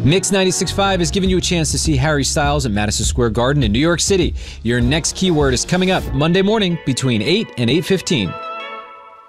Mix 96.5 is giving you a chance to see Harry Styles at Madison Square Garden in New York City. Your next keyword is coming up Monday morning between 8 and 8:15.